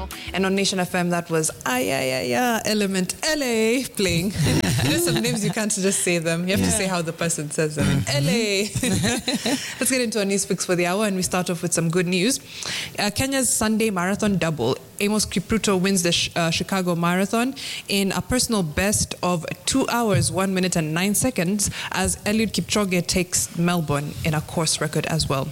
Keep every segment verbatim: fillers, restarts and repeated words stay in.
And on Nation F M, that was Ay Ay Ay Ay Element L A playing. There's some names you can't just say them. You have yeah. to say how the person says them. Mm-hmm. L A. Let's get into our news fix for the hour, and we start off with some good news. Uh, Kenya's Sunday Marathon double. Amos Kipruto wins the sh- uh, Chicago Marathon in a personal best of two hours, one minute and nine seconds, as Eliud Kipchoge takes Melbourne in a course record as well.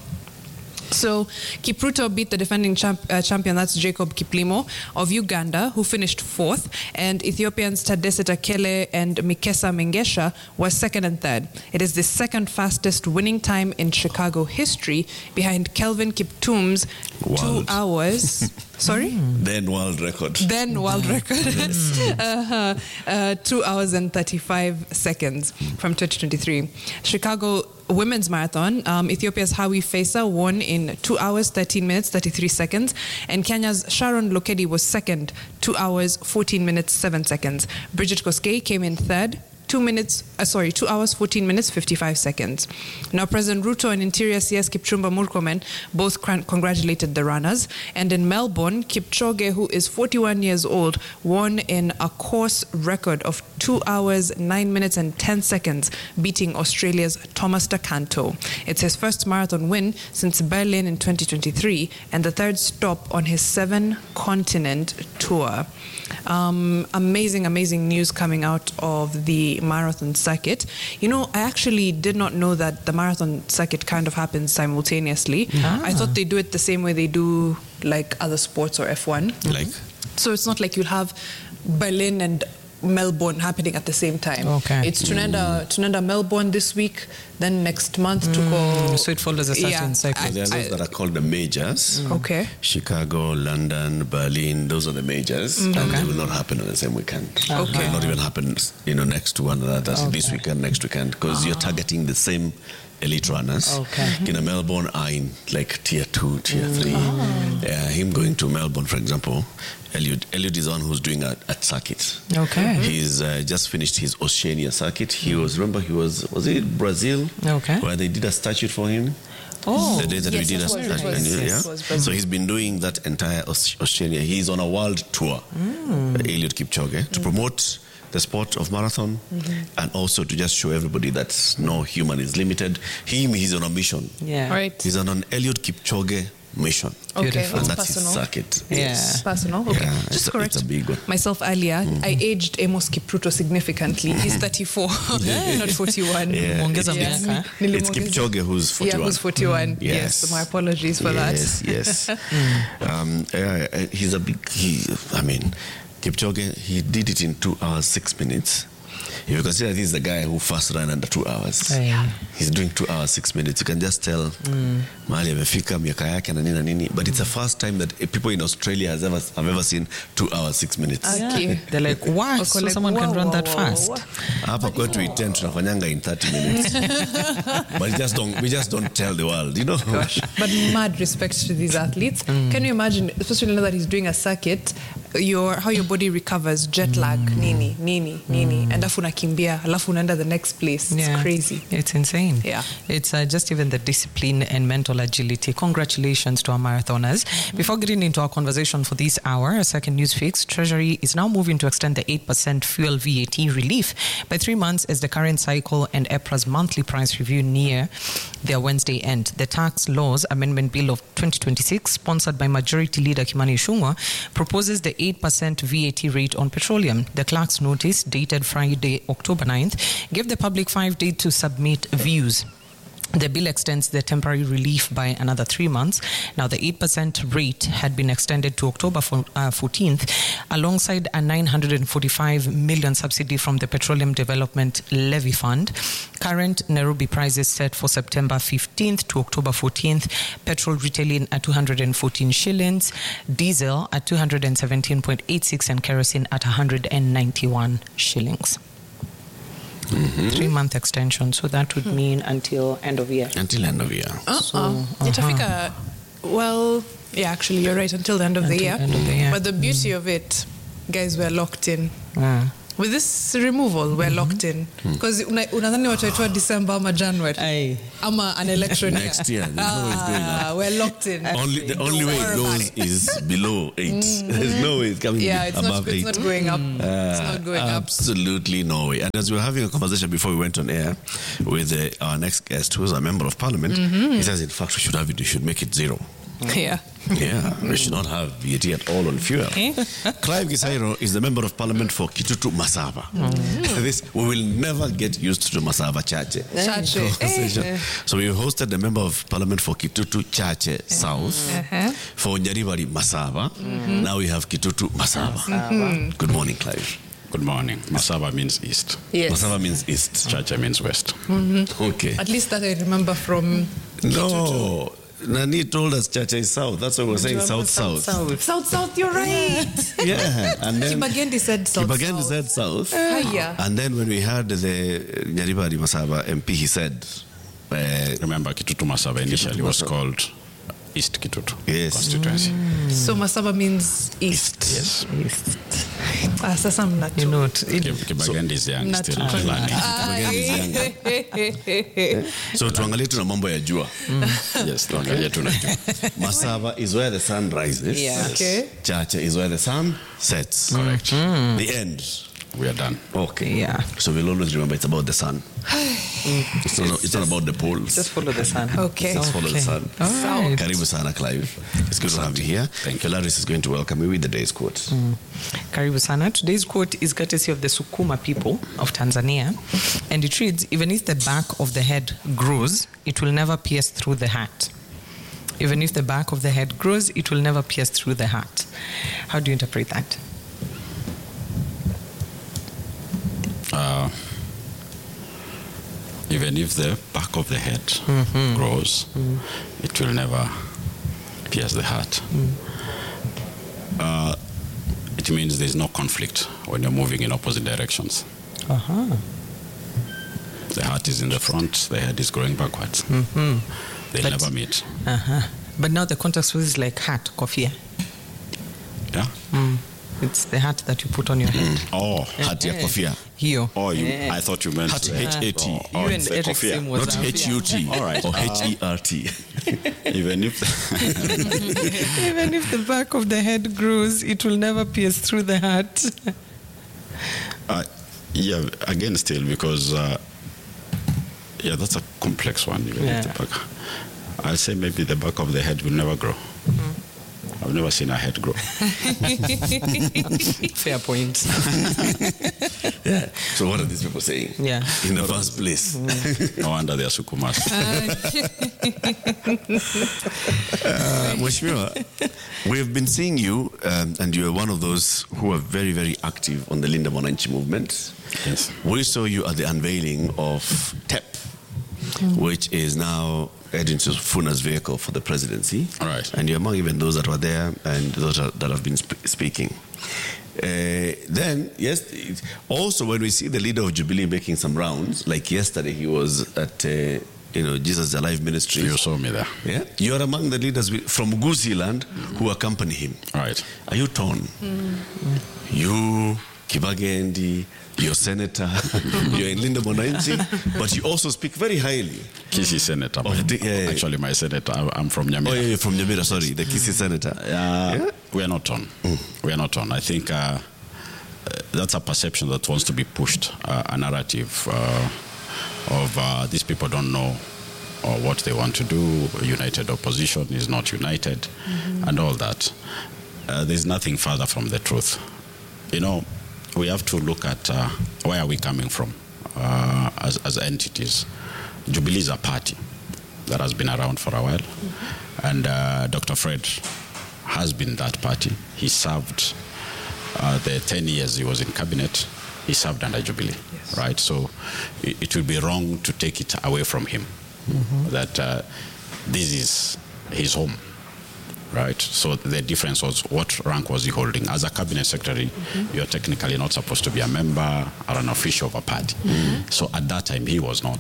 So Kipruto beat the defending champ, uh, champion, that's Jacob Kiplimo of Uganda, who finished fourth, and Ethiopians Tadesse Takele and Mikesa Mengesha were second and third. It is the second fastest winning time in Chicago history, behind Kelvin Kiptum's World. two hours. Sorry? Mm. Then world record. Then world record. Mm. uh, uh, two hours and thirty-five seconds from twenty twenty-three. Chicago Women's Marathon, um, Ethiopia's Hawi Faisa won in two hours, thirteen minutes, thirty-three seconds. And Kenya's Sharon Lokedi was second, two hours, fourteen minutes, seven seconds. Bridget Koskei came in third, two minutes, uh, sorry, two hours, fourteen minutes, fifty-five seconds. Now, President Ruto and Interior C S Kipchumba Murkomen both cr- congratulated the runners. And in Melbourne, Kipchoge, who is forty-one years old, won in a course record of two hours, nine minutes and ten seconds, beating Australia's Thomas DeCanto. It's his first marathon win since Berlin in twenty twenty-three and the third stop on his seven-continent tour. Um, amazing, amazing news coming out of the marathon circuit. You know, I actually did not know that the marathon circuit kind of happens simultaneously. Ah. I thought they do it the same way they do like other sports or F one. Like? So it's not like you'll have Berlin and Melbourne happening at the same time. Okay. It's Tunenda, mm. Tunenda Melbourne this week, then next month mm. to go. So it follows a certain yeah, cycle. I, there are those I, that are called the majors. Mm. Okay. Chicago, London, Berlin, those are the majors. Mm. And okay. they will not happen on the same weekend. Uh-huh. Okay. They will not even happen, you know, next to one another. Okay. This weekend, next weekend, because uh-huh. you're targeting the same elite runners. Okay. You know, Melbourne are in like tier two, tier mm. three. Oh. Uh, him going to Melbourne, for example, Eliud, Eliud is the one who's doing a, a circuit. Okay. He's uh, just finished his Oceania circuit. He was, remember, he was, was it Brazil? Okay. Where they did a statue for him. Oh. The day that yes, we did a statue. statue. Yeah? Yes, so he's been doing that entire Oceania. He's on a world tour, mm. Eliud Kipchoge, to mm. promote the sport of marathon, mm-hmm. and also to just show everybody that no human is limited. Him, he's on a mission. Yeah. Right. He's on an Eliud Kipchoge mission. Okay, and it's that's personal. his circuit. Yeah. Yes. Personal. Okay. Yeah, Just it's a, correct it's a big one. myself earlier. Mm-hmm. I aged Amos Kipruto significantly. He's thirty-four, not forty-one. Yeah. It's, yes. it's Kipchoge who's forty-one. Yeah, who's forty-one. Mm. Yes. yes. So my apologies for yes, that. Yes, yes. um, yeah, he's a big, he, I mean, Kipchoge, he did it in two hours, six minutes. If you consider this is the guy who first ran under two hours. Yeah. He's doing two hours, six minutes. You can just tell mm. mahali amefika miaka yake na nini na nini. But it's the first time that people in Australia has ever, have ever seen two hours, six minutes. Okay. Yeah. They're like, what? So like, someone wow, can run wow, that wow, fast? Wow, wow. Hapa kwetu we tend tunafanyanga in thirty minutes. But we just don't, we just don't tell the world, you know. Gosh. But mad respect to these athletes. Mm. Can you imagine, especially now that he's doing a circuit, your how your body recovers, jet lag, mm. nini, nini, nini, and afu nakimbia, alafu unaenda the next place. It's yeah. crazy. It's insane. Yeah. It's uh, just even the discipline and mental agility. Congratulations to our marathoners. Mm-hmm. Before getting into our conversation for this hour, a second news fix, Treasury is now moving to extend the eight percent fuel V A T relief by three months as the current cycle and EPRA's monthly price review near their Wednesday end. The Tax Laws Amendment Bill of twenty twenty-six, sponsored by Majority Leader Kimani Ichung'wah, proposes the eight percent V A T rate on petroleum. The clerk's notice, dated Friday, October ninth, gave the public five days to submit views. The bill extends the temporary relief by another three months. Now, the eight percent rate had been extended to October fourteenth, alongside a nine hundred forty-five million subsidy from the Petroleum Development Levy Fund. Current Nairobi prices set for September fifteenth to October fourteenth. Petrol retailing at two hundred fourteen shillings, diesel at two hundred seventeen point eight six, and kerosene at one hundred ninety-one shillings. Mm-hmm. Three-month extension, so that would mean until end of year. Until end of year. Uh-uh. So, uh-huh. Itafika, well, yeah, actually, you're right, until the end of, until the, year. end of the year. But the beauty mm. of it, guys, we're locked in. Mm. with this removal, we're locked in. Because unadhani wataitoa December ama January? Aye. Ama an election Next year, there's no way it's going up. We're locked in. Only, the only way it goes is below eight. There's no way it's coming Yeah, it's above not, eight. it's not going up. It's not going up. Absolutely no way. And as we were having a conversation before we went on air with uh, our next guest, who is a member of parliament, he says, in fact, we should have it, we should make it zero. Yeah. Yeah, we should not have V A T at all on fuel. Clive Gisairo is the member of parliament for Kitutu Masaba. Mm. This, we will never get used to Masaba Chache. Chache. Conversation. So we hosted the member of parliament for Kitutu Chache South, Uh-huh. for Nyaribari Masaba. Mm-hmm. Now we have Kitutu Masaba. Mm-hmm. Good morning, Clive. Good morning. Masaba means east. Yes. Masaba means east. Chacha means west. Mm-hmm. Okay. At least that I remember from No. Nani told us Chacha is south. That's why we're saying south, south. South. South South, you're right. Yeah. And then Kibagendi said South Kibagendi South. said south. Hiya. And then when we had the Nyaribari Masaba M P, he said, uh, Remember, Kitutu Masaba initially was Masaba. called East Kitutu Yes. constituency. So Masaba means east. Yes. Ah, sasa mnatu. You know, it, it, Kib- Kibagendi is young, Not still too learning. so tuangalie tuna mambo ya jua. Yes, tuangalie tunajua. Masaba is where the sun rises. Yeah. Okay. Chacha is where the sun sets. Correct. The end. We are done. Okay. Yeah. So we'll always remember it's about the sun. It's not, it's not about the poles. just follow the sun. Okay. Just follow the sun. All right. Karibu sana, Clive. It's good to have you here. Thank you. Laris is going to welcome you with the day's quote. Karibu sana. Today's quote is courtesy of the Sukuma people of Tanzania, and it reads, even if the back of the head grows, it will never pierce through the heart. Even if the back of the head grows, it will never pierce through the heart. How do you interpret that? Uh, even if the back of the head grows, it will never pierce the heart. Uh, it means there's no conflict when you're moving in opposite directions. Uh-huh. The heart is in the front, the head is growing backwards. They'll But- never meet. Uh-huh. But now the context is like hat, kofia. Yeah? Mm. It's the hat that you put on your head. Oh, Hat ya kofia. Hiyo. oh you, Eh. I thought you meant Hat uh, H A T. Oh, You oh, and it's a Eric kofia. Sim was Not a- H U T. All right. Or H E R T. Even if Even if the back of the head grows, it will never pierce through the heart. Uh, yeah, again, still, because, uh, yeah, that's a complex one. Even Yeah. if the back, I'll say maybe the back of the head will never grow. I've never seen a head grow. Fair point. Yeah. So what are these people saying? Yeah. In the first place. No wonder they are Sukumas. Uh, Mheshimiwa, we've been seeing you, um, and you're one of those who are very, very active on the Linda Mwananchi movement. Yes. We saw you at the unveiling of T E P, which is now Edwin Sifuna's vehicle for the presidency. All right. And you're among even those that were there and those that that have been sp- speaking. Uh, then, yes, it- also when we see the leader of Jubilee making some rounds, like yesterday he was at, uh, you know, Jesus Alive Ministry. You saw me there. Yeah, you're among the leaders with- from Gusii land who accompany him. Right. Are you torn? You, Kibagendi, your senator, you're in Linda Mwananchi, but you also speak very highly. Kisii Senator. Of the- yeah, yeah. Actually, my senator, I- I'm from Nyamira. Oh, yeah, you're from Nyamira, sorry, the Kisii senator. Uh, Yeah? We are not on. We are not on. I think uh, uh, that's a perception that wants to be pushed, uh, a narrative uh, of uh, these people don't know or what they want to do. United opposition is not united, and all that. Uh, there's nothing further from the truth. You know, we have to look at uh, where are we coming from uh, as, as entities. Jubilee is a party that has been around for a while, and uh, Doctor Fred has been that party. He served uh, the ten years he was in cabinet. He served under Jubilee, yes. Right? So it, it would be wrong to take it away from him. Mm-hmm. That uh, this is his home, right? So the difference was what rank was he holding? As a cabinet secretary, mm-hmm. you're technically not supposed to be a member or an official of a party. Mm-hmm. So at that time, he was not.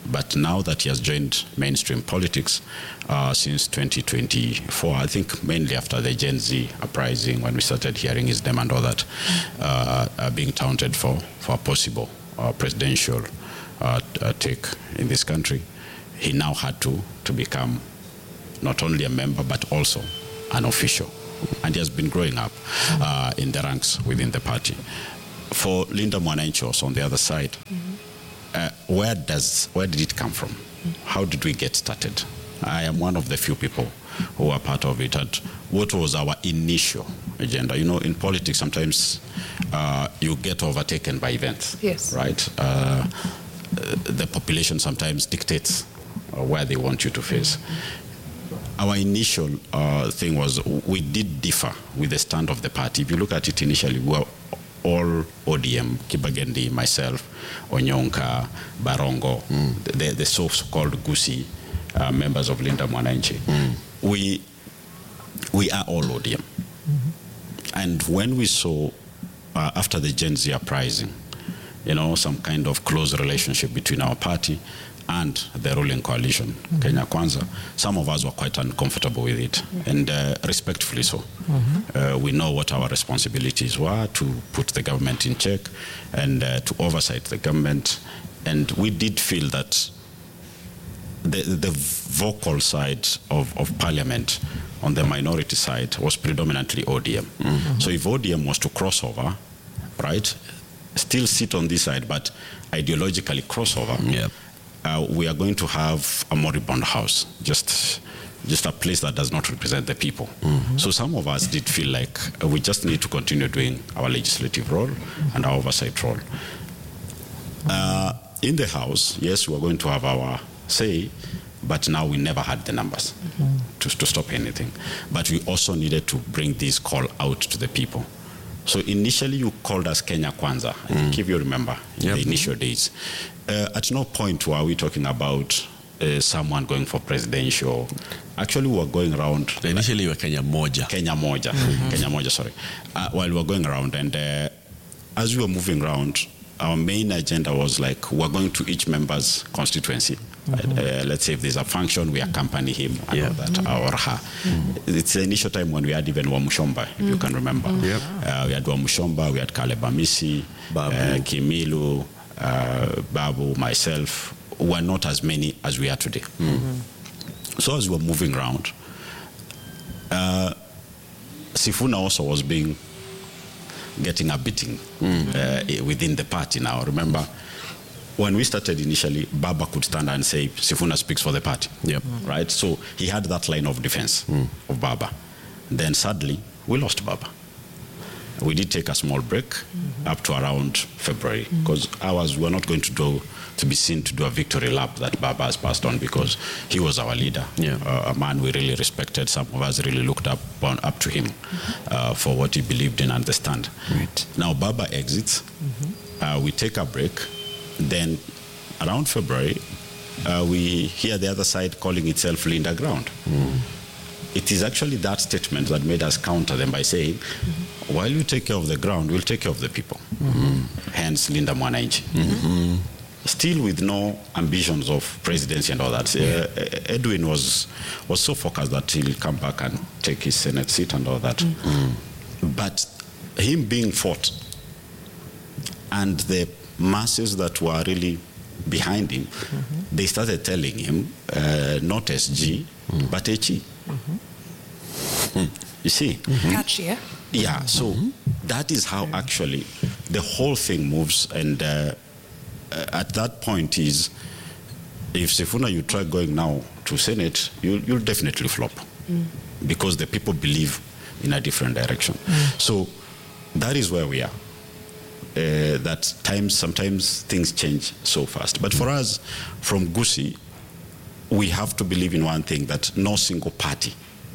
But now that he has joined mainstream politics uh, since twenty twenty-four, I think mainly after the Gen Z uprising, when we started hearing his name and all that, uh, uh, being touted for, for a possible uh, presidential uh, uh, take in this country, he now had to, to become not only a member but also an official. And he has been growing up uh, in the ranks within the party. For Linda Mwananchi also on the other side, mm-hmm. uh, where does where did it come from? Mm-hmm. How did we get started? I am one of the few people who are part of it. And what was our initial agenda? You know, in politics sometimes uh, you get overtaken by events. Yes. Right? Uh, the population sometimes dictates where they want you to face. Our initial uh, thing was we did differ with the stand of the party. If you look at it initially, we were all O D M, Kibagendi, myself, Onyonka, Barongo, mm. the, the so-called Gusii uh, members of Linda Mwananchi. Mm. We, we are all O D M. Mm-hmm. And when we saw, uh, after the Gen Z uprising, you know, some kind of close relationship between our party and the ruling coalition, mm-hmm. Kenya Kwanza, some of us were quite uncomfortable with it, mm-hmm. and uh, respectfully so. Mm-hmm. uh, we know what our responsibilities were to put the government in check and uh, to oversight the government, and we did feel that the, the vocal side of, of parliament on the minority side was predominantly O D M. Mm-hmm. So if O D M was to cross over, right, still sit on this side, but ideologically crossover, yep. Uh, we are going to have a moribund house, just just a place that does not represent the people. Mm-hmm. So some of us did feel like uh, we just need to continue doing our legislative role and our oversight role. Uh, in the House, yes, we are going to have our say, but now we never had the numbers mm-hmm. to, to stop anything. But we also needed to bring this call out to the people. So initially you called us Kenya Kwanza, I mm. think if you remember, in yep. the initial days. Uh, at no point were we talking about uh, someone going for presidential. Actually, we were going around. Initially, we were Kenya Moja. Kenya Moja. Mm-hmm. Kenya Moja, sorry. Uh, while we were going around, and uh, as we were moving around, our main agenda was like, we're going to each member's constituency. Mm-hmm. Uh, let's say if there's a function, we accompany him and yeah. all that, mm-hmm. or her. Mm-hmm. It's the initial time when we had even Wamushomba, if mm-hmm. you can remember. Mm-hmm. Yep. Uh, we had Wamushomba, we had Caleb Amisi, uh, Kimilu, uh, Babu, myself. We're not as many as we are today. Mm-hmm. So as we were moving around, uh, Sifuna also was being getting a beating mm-hmm. uh, within the party now. Remember, when we started initially, Baba could stand and say, Sifuna speaks for the party. Yep. Mm-hmm. Right? So he had that line of defense mm. of Baba. Then suddenly, we lost Baba. We did take a small break mm-hmm. up to around February, because mm-hmm. ours were not going to do to be seen to do a victory lap that Baba has passed on, because he was our leader, yeah. uh, a man we really respected. Some of us really looked up on, up to him mm-hmm. uh, for what he believed in and the stand. Right. Now Baba exits, mm-hmm. uh, we take a break. Then around February, uh, we hear the other side calling itself Linda Ground. Mm. It is actually that statement that made us counter them by saying, mm-hmm. while you take care of the ground, we'll take care of the people. Mm-hmm. Hence Linda Mwananchi. Mm-hmm. Still with no ambitions of presidency and all that. Yeah. Uh, Edwin was was so focused that he'll come back and take his Senate seat and all that. Mm-hmm. But him being fought and the masses that were really behind him, mm-hmm. they started telling him, uh, not S G, mm-hmm. but H E. Mm-hmm. Mm. You see? Mm-hmm. Catchy, yeah? Yeah, so mm-hmm. that is how actually the whole thing moves. And uh, at that point is, if Sifuna, you try going now to Senate, you'll, you'll definitely flop. Mm. Because the people believe in a different direction. Mm. So that is where we are. Uh, that times sometimes things change so fast. But for us, from Gusii, we have to believe in one thing, that no single party,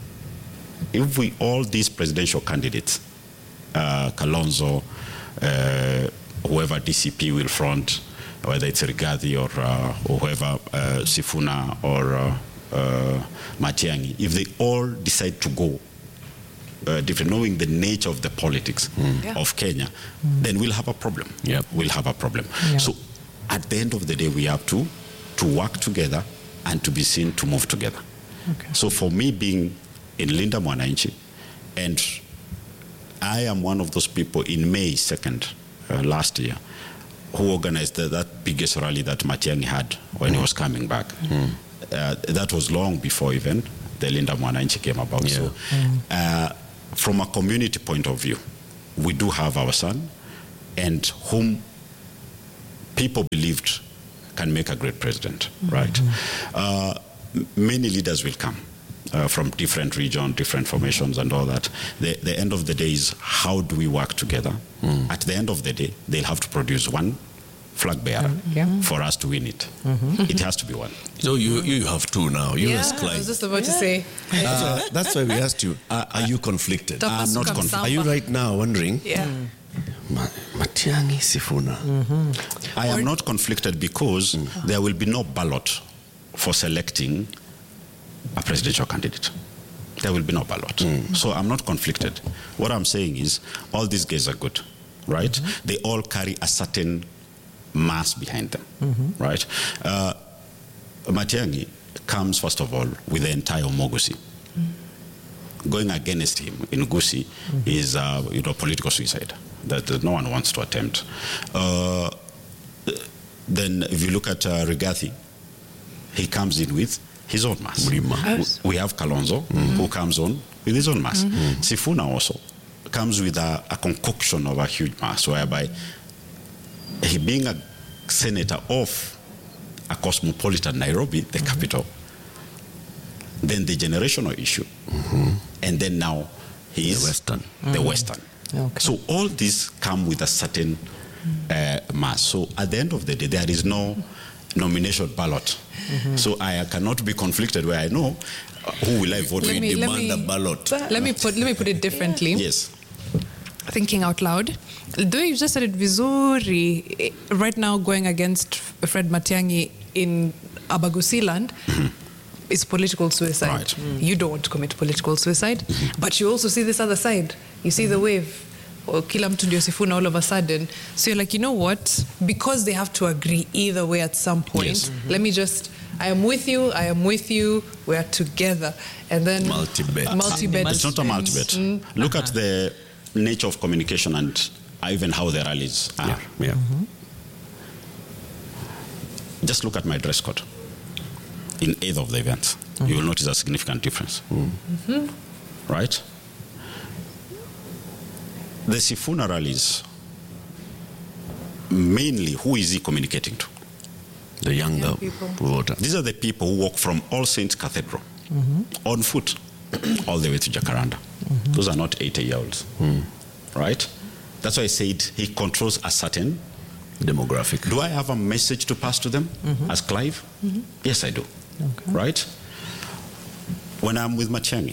if we, all these presidential candidates, uh, Kalonzo, uh, whoever D C P will front, whether it's Rigathi or, uh, or whoever, uh, Sifuna or uh, uh, Matiang'i, if they all decide to go Uh, different, knowing the nature of the politics mm. yeah. of Kenya, mm. then we'll have a problem. Yep. We'll have a problem. Yeah. So at the end of the day, we have to to work together and to be seen to move together. Okay. So for me being in Linda Mwananchi, and I am one of those people in May second uh, last year who organized the, that biggest rally that Matiang'i had when mm. he was coming back. Mm. Uh, that was long before even the Linda Mwananchi came about. Yeah. So mm. uh, from a community point of view, we do have our son, and whom people believed can make a great president, mm-hmm. right? Uh, many leaders will come uh, from different regions, different formations and all that. The, the end of the day is how do we work together? Mm. At the end of the day, they'll have to produce one flag bearer mm-hmm. yeah. for us to win it. Mm-hmm. It has to be one. So you, you have two now, you yeah, as Clive. I was just about yeah. to say. Uh, that's why we asked you, are, are you conflicted? I'm not conflicted. Are you right now wondering? Yeah. Mm. Matiang'i, Sifuna. Mm-hmm. I am not conflicted because mm. there will be no ballot for selecting a presidential candidate. There will be no ballot. Mm. So I'm not conflicted. What I'm saying is all these guys are good, right? Mm-hmm. They all carry a certain mass behind them, mm-hmm. right? Uh, Matiang'i comes, first of all, with the entire Omogusi. Mm. Going against him in Gusii mm-hmm. is, uh, you know, political suicide that, that no one wants to attempt. Uh, then if you look at uh, Rigathi, he comes in with his own mass. Yes. We have Kalonzo, mm-hmm. who comes on with his own mass. Mm-hmm. Sifuna also comes with a, a concoction of a huge mass, whereby he being a senator of a cosmopolitan Nairobi, the mm-hmm. capital, then the generational issue, mm-hmm. and then now he is the Western. The Mm-hmm. Western. Okay. So all these come with a certain uh, mass. So at the end of the day, there is no nomination ballot. Mm-hmm. So I cannot be conflicted where I know uh, who will I vote Let for. me- Demand me- a ballot. Let me put let me put it differently. Yes. Thinking out loud. Though you just said it vizuri, eh, right now going against Fred Matiang'i in Abagusi land mm-hmm. is political suicide. Right. Mm. You don't want to commit political suicide, mm-hmm. but you also see this other side. You see mm-hmm. the wave. Or kila mtu ndio Sifuna all of a sudden. So you're like, you know what? Because they have to agree either way at some point, Yes. mm-hmm. let me just, I am with you, I am with you, we are together. And then Multi-bet. multi-bet. It's not a multi-bet. Mm. Look at the nature of communication and even how the rallies are. Yeah. yeah. Mm-hmm. Just look at my dress code. In either of the events, mm-hmm. you will notice a significant difference. Mm-hmm. Right? The Sifuna rallies, mainly, who is he communicating to? The younger Young people. voter. These are the people who walk from All Saints Cathedral mm-hmm. on foot all the way to Jacaranda. Mm-hmm. Those are not eighty-year-olds. Mm. Right? That's why I said he controls a certain demographic. Do I have a message to pass to them mm-hmm. as Clive? Mm-hmm. Yes, I do. Okay. Right? When I'm with Matiang'i,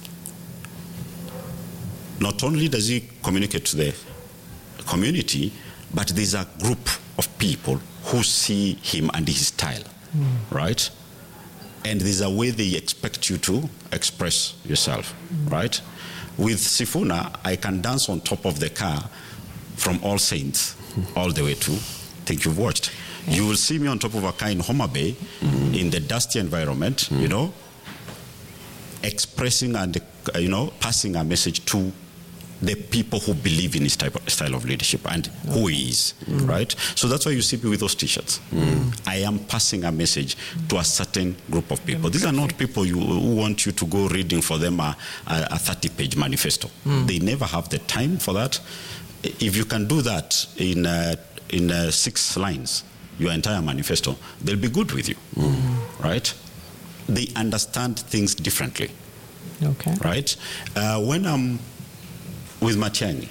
not only does he communicate to the community, but there's a group of people who see him and his style, mm. right? And there's a way they expect you to express yourself, mm. right? With Sifuna, I can dance on top of the car from All Saints all the way to, I think you've watched. Yeah. You will see me on top of a car in Homa Bay, mm. in the dusty environment, mm. you know, expressing and, uh, you know, passing a message to the people who believe in his type of style of leadership and okay. who he is, mm. right? So that's why you see me with those T-shirts. Mm. I am passing a message mm. to a certain group of people. These are not people you, who want you to go reading for them a, a thirty-page manifesto. Mm. They never have the time for that. If you can do that in uh, in uh, six lines, your entire manifesto, they'll be good with you, mm. right? They understand things differently, okay, right? Uh, when I'm with Matiang'i,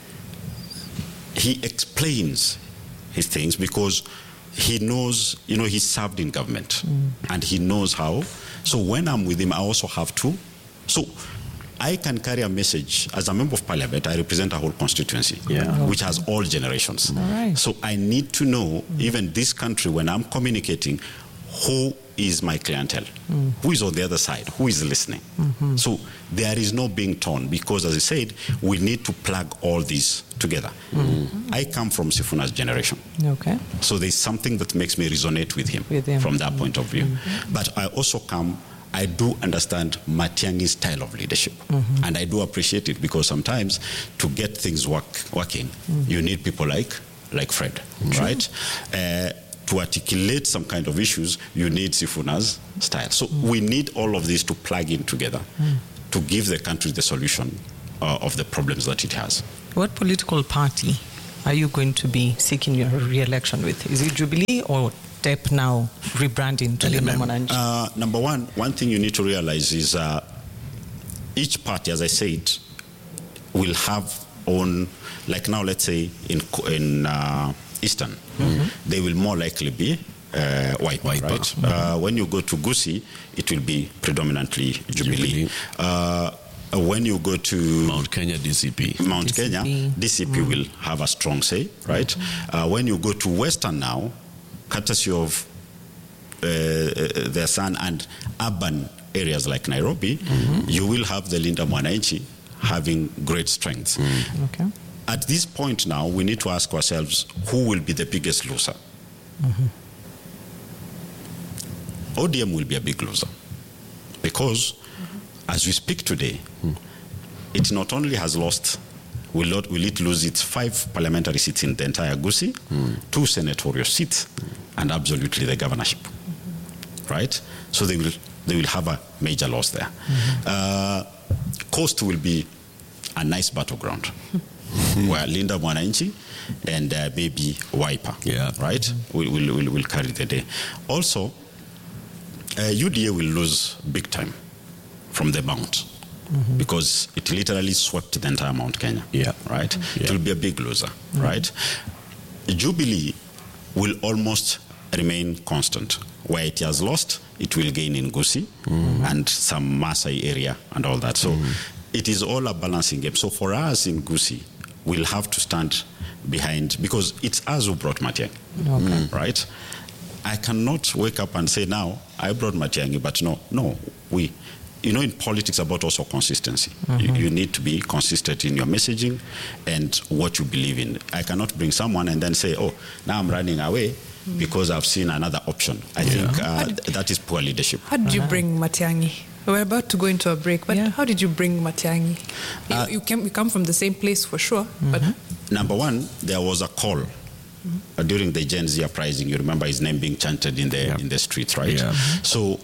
he explains his things because he knows, you know, he served in government mm. and he knows how. So when I'm with him, I also have to. So I can carry a message. As a member of parliament, I represent a whole constituency, yeah. which has all generations. All right. So I need to know, mm. even this country, when I'm communicating, who is my clientele? Mm. Who is on the other side? Who is listening? Mm-hmm. So there is no being torn because, as I said, we need to plug all these together. Mm-hmm. I come from Sifuna's generation. Okay. So there's something that makes me resonate with him, with him. from that mm-hmm. point of view. Mm-hmm. But I also come, I do understand Matiang'i's style of leadership. Mm-hmm. And I do appreciate it because sometimes to get things work, working, mm-hmm. you need people like, like Fred, mm-hmm. right? Uh, to articulate some kind of issues, you need Sifuna's style. So mm. we need all of this to plug in together mm. to give the country the solution uh, of the problems that it has. What political party are you going to be seeking your re-election with? Is it Jubilee or T E P now rebranding to Linda Mwananchi? Uh, number one, one thing you need to realize is uh, each party, as I said, will have own, like now let's say in, in uh, Eastern, mm-hmm. they will more likely be uh, white, right? Mm-hmm. Uh, when you go to Gusii, it will be predominantly Jubilee. Jubilee. Uh, when you go to Mount Kenya, D C P. Mount D C P. Kenya, D C P mm-hmm. will have a strong say, right? Mm-hmm. Uh, when you go to Western now, courtesy of uh, their son and urban areas like Nairobi, mm-hmm. you will have the Linda Mwananchi having great strength. Mm-hmm. Okay. At this point now, we need to ask ourselves, who will be the biggest loser? Mm-hmm. O D M will be a big loser because mm-hmm. as we speak today, mm. it not only has lost, will, not, will it lose its five parliamentary seats in the entire Gusii, mm. two senatorial seats, mm. and absolutely the governorship, mm-hmm. right? So they will, they will have a major loss there. Mm-hmm. Uh, Coast will be a nice battleground. Where Linda Mwananchi and uh, maybe Wiper, yeah. right, mm-hmm. will, will, will, will carry the day. Also, uh, U D A will lose big time from the Mount mm-hmm. because it literally swept the entire Mount Kenya, yeah. right? Mm-hmm. Yeah. It will be a big loser, mm-hmm. right? Jubilee will almost remain constant. Where it has lost, it will gain in Gusii mm-hmm. and some Maasai area and all that. So mm-hmm. it is all a balancing game. So for us in Gusii, we'll have to stand behind because it's us who brought Matiang'i, okay. right? I cannot wake up and say now I brought Matiang'i, but no, no, we. You know, in politics, about also consistency. Mm-hmm. You, you need to be consistent in your messaging and what you believe in. I cannot bring someone and then say, oh, now I'm running away mm-hmm. because I've seen another option. I yeah. think uh, did, that is poor leadership. How did you uh-huh. bring Matiang'i? We're about to go into a break, but yeah. how did you bring Matiang'i? You, uh, you, came, you come from the same place for sure, mm-hmm. but... Number one, there was a call mm-hmm. uh, during the Gen Z uprising. You remember his name being chanted in the, yeah. in the streets, right? Yeah. Mm-hmm. So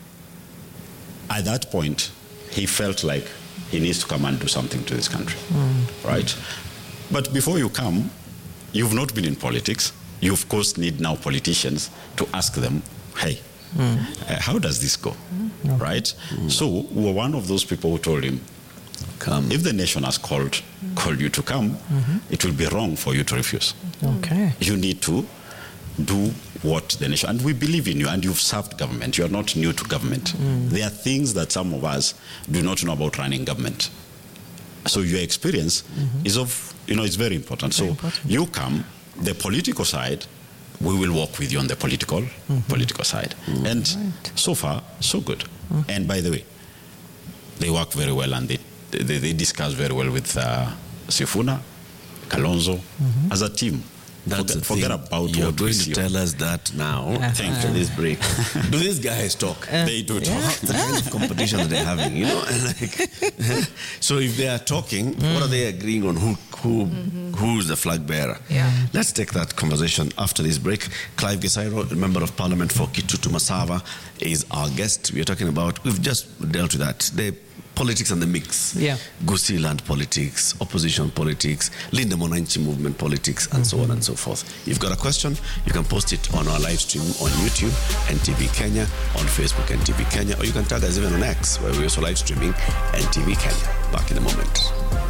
at that point, he felt like he needs to come and do something to this country, mm. right? But before you come, you've not been in politics. You, of course, need now politicians to ask them, hey, mm. uh, how does this go, mm. right? Mm. So we were one of those people who told him, come. If the nation has called, mm. called you to come, mm-hmm. it will be wrong for you to refuse. Okay. You need to do what the nation, and we believe in you, and you've served government. You are not new to government. Mm. There are things that some of us do not know about running government. So your experience mm-hmm. is of, you know, it's very important. Very so important. You come, the political side, we will work with you on the political, mm-hmm. political side. Mm. And right. so far, so good. Mm. And by the way, they work very well, and they, they, they discuss very well with uh, Sifuna, Kalonzo, mm-hmm. as a team. That's forget, forget about You're what going we to see. tell us that now. Uh, Thank uh, you. This break. Do these guys talk? Uh, they do talk. Yeah. The kind of competition that they're having, you know. And like, so if they are talking, mm. what are they agreeing on? Who, who, mm-hmm. who's the flag bearer? Yeah. Let's take that conversation after this break. Clive Gesairo, Member of Parliament for Kitutu Masava, is our guest. We are talking about. We've just dealt with that. The politics and the mix. Yeah. Gusii land politics, opposition politics, Linda Mwananchi movement politics, and mm-hmm. so on and so forth. If you've got a question, you can post it on our live stream on YouTube, N T V Kenya, on Facebook, N T V Kenya, or you can tag us even on X, where we're also live streaming N T V Kenya. Back in a moment.